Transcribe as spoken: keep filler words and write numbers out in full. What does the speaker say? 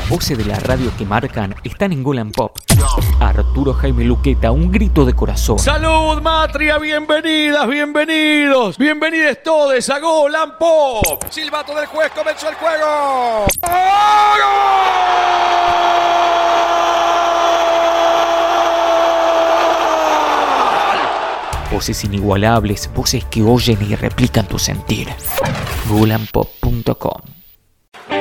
Las voces de la radio que marcan están en Golan Pop. Arturo Jaime Luqueta, un grito de corazón. ¡Salud, Matria! ¡Bienvenidas, bienvenidos! ¡Bienvenidos todos a Golan Pop! ¡Silbato del juez! ¡Comenzó el juego! Voces inigualables, voces que oyen y replican tu sentir. Golan Pop punto com